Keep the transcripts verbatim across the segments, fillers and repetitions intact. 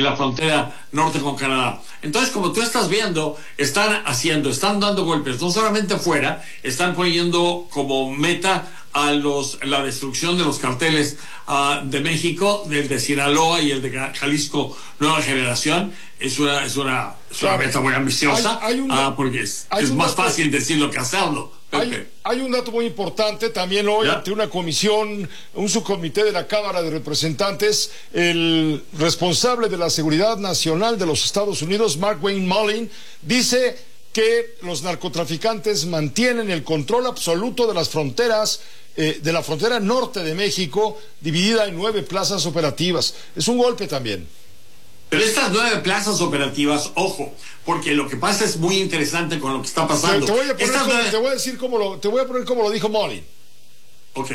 la frontera norte con Canadá. Entonces, como tú estás viendo, están haciendo, están dando golpes, no solamente afuera, están poniendo como meta a los la destrucción de los carteles uh, de México, del de Sinaloa y el de Jalisco Nueva Generación. Es una, es una, es una meta muy ambiciosa, hay, hay un, uh, porque es, es más dato, fácil decirlo que hacerlo. Hay, hay un dato muy importante también hoy, ¿ya? Ante una comisión, un subcomité de la Cámara de Representantes, el responsable de la seguridad nacional de los Estados Unidos, Markwayne Mullin, dice que los narcotraficantes mantienen el control absoluto de las fronteras, eh, de la frontera norte de México, dividida en nueve plazas operativas. Es un golpe también. Pero estas nueve plazas operativas, ojo, porque lo que pasa es muy interesante con lo que está pasando. Te, te, voy, a poner como, nueve... te voy a decir cómo lo, te voy a poner como lo dijo Mullin. Ok.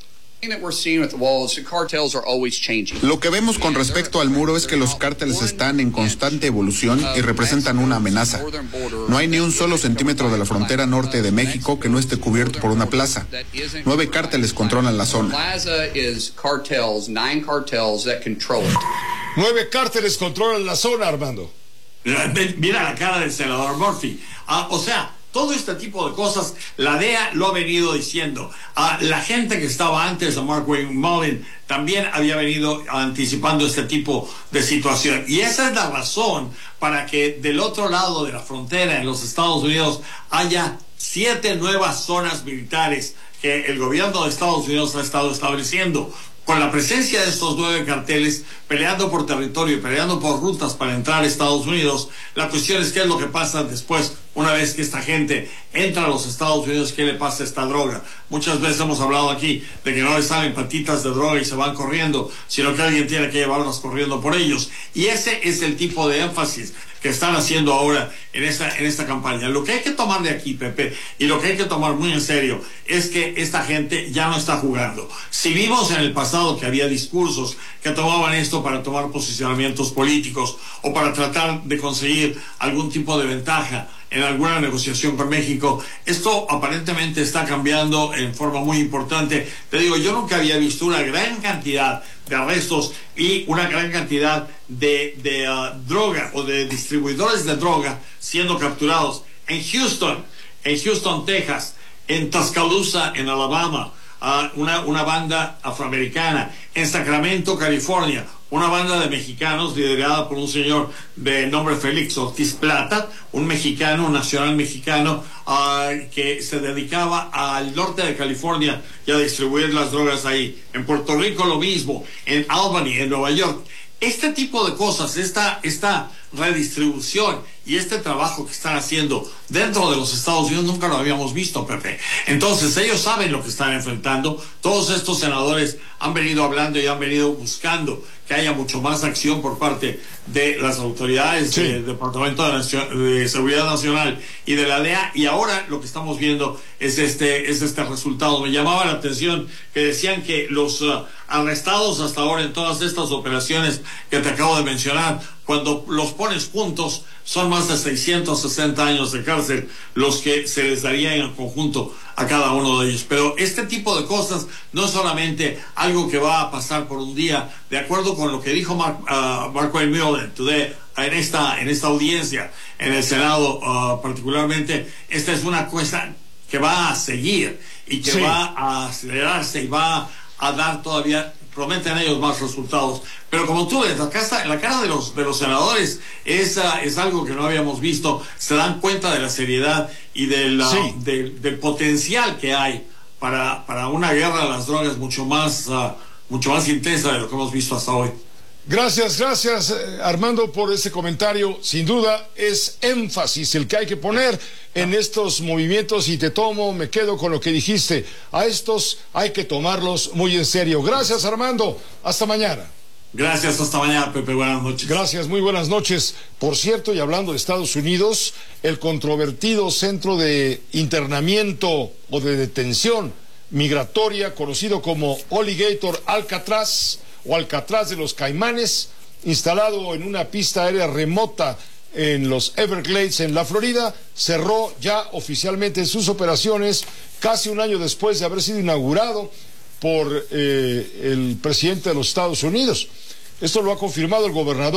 Lo que vemos con respecto al muro es que los cárteles están en constante evolución y representan una amenaza. No hay ni un solo centímetro de la frontera norte de México que no esté cubierto por una plaza. Nueve cárteles controlan la zona. Nueve cárteles controlan la zona, Armando. Mira la cara del senador Murphy. Ah, o sea, todo este tipo de cosas, la D E A lo ha venido diciendo. Uh, la gente que estaba antes de Markwayne Mullin también había venido anticipando este tipo de situación. Y esa es la razón para que del otro lado de la frontera en los Estados Unidos haya siete nuevas zonas militares que el gobierno de Estados Unidos ha estado estableciendo. Con la presencia de estos nueve carteles peleando por territorio y peleando por rutas para entrar a Estados Unidos, la cuestión es qué es lo que pasa después, una vez que esta gente entra a los Estados Unidos, qué le pasa a esta droga. Muchas veces hemos hablado aquí de que no les salen patitas de droga y se van corriendo, sino que alguien tiene que llevarlas corriendo por ellos. Y ese es el tipo de énfasis que están haciendo ahora en esta, en esta campaña. Lo que hay que tomar de aquí, Pepe, y lo que hay que tomar muy en serio, es que esta gente ya no está jugando. Si vimos en el pasado que había discursos que tomaban esto para tomar posicionamientos políticos o para tratar de conseguir algún tipo de ventaja en alguna negociación con México, esto aparentemente está cambiando en forma muy importante. Te digo, yo nunca había visto una gran cantidad de arrestos y una gran cantidad de, de uh, droga o de distribuidores de droga siendo capturados en Houston, en Houston, Texas, en Tuscaloosa, en Alabama, uh, una, una banda afroamericana, en Sacramento, California, una banda de mexicanos liderada por un señor de nombre Félix Ortiz Plata, un mexicano, un nacional mexicano uh, que se dedicaba al norte de California y a distribuir las drogas ahí. En Puerto Rico lo mismo, en Albany, en Nueva York. Este tipo de cosas, esta, esta redistribución y este trabajo que están haciendo dentro de los Estados Unidos nunca lo habíamos visto, Pepe. Entonces ellos saben lo que están enfrentando. Todos estos senadores han venido hablando y han venido buscando que haya mucho más acción por parte de las autoridades sí. del Departamento de, Nación, de Seguridad Nacional y de la D E A, y ahora lo que estamos viendo es este, es este resultado. Me llamaba la atención que decían que los uh, arrestados hasta ahora en todas estas operaciones que te acabo de mencionar, cuando los pones juntos, son más de seiscientos sesenta años de cárcel los que se les daría en conjunto a cada uno de ellos. Pero este tipo de cosas no es solamente algo que va a pasar por un día, de acuerdo con lo que dijo Mark, uh, Markwayne Mullin today, en esta, en esta audiencia en el Senado, uh, particularmente. Esta es una cosa que va a seguir y que sí. va a acelerarse y va a dar todavía, prometen ellos más resultados. Pero como tú ves, la, casa, la cara de los, de los senadores es, uh, es algo que no habíamos visto. Se dan cuenta de la seriedad y del, uh, sí. del, del potencial que hay para, para una guerra de las drogas mucho más, uh, mucho más intensa de lo que hemos visto hasta hoy. Gracias, gracias Armando por ese comentario. Sin duda es énfasis el que hay que poner en estos movimientos, y te tomo, me quedo con lo que dijiste. A estos hay que tomarlos muy en serio. Gracias, Armando. Hasta mañana. Gracias, hasta mañana, Pepe. Buenas noches. Gracias, muy buenas noches. Por cierto, y hablando de Estados Unidos, el controvertido centro de internamiento o de detención migratoria conocido como Alligator Alcatraz o Alcatraz de los Caimanes, instalado en una pista aérea remota en los Everglades, en la Florida, cerró ya oficialmente sus operaciones casi un año después de haber sido inaugurado por eh, el presidente de los Estados Unidos. Esto lo ha confirmado el gobernador